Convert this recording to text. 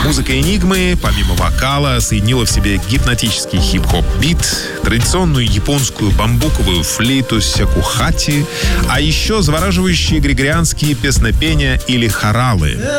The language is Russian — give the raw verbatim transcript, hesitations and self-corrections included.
Музыка «Энигмы», помимо вокала, соединила в себе гипнотический хип-хоп-бит, традиционную японскую бамбуковую флейту сякухати, а еще завораживающие григорианские песнопения или хоралы.